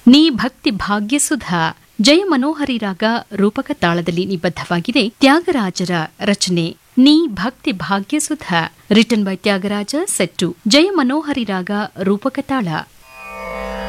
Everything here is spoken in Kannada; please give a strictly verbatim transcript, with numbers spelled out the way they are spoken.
ನೀ ಭಕ್ತಿ ಭಾಗ್ಯ ಸುಧಾ ಜಯ ಮನೋಹರಿ ರಾಗ ರೂಪಕ ತಾಳದಲ್ಲಿ ನಿಬದ್ಧವಾಗಿದೆ. ತ್ಯಾಗರಾಜರ ರಚನೆ ನೀ ಭಕ್ತಿ ಭಾಗ್ಯ Sudha written by Tyagaraja set ಜಯ ಮನೋಹರಿ ರಾಗ ರೂಪಕ ತಾಳ.